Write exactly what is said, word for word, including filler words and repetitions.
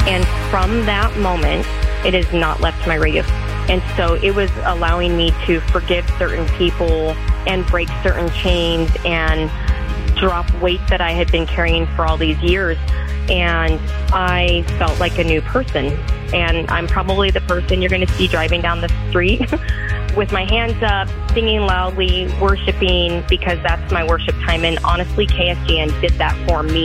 And from that moment, it has not left my radio. And so it was allowing me to forgive certain people and break certain chains and drop weight that I had been carrying for all these years. And I felt like a new person. And I'm probably the person you're going to see driving down the street with my hands up, singing loudly, worshiping, because that's my worship time. And honestly, K S G N did that for me.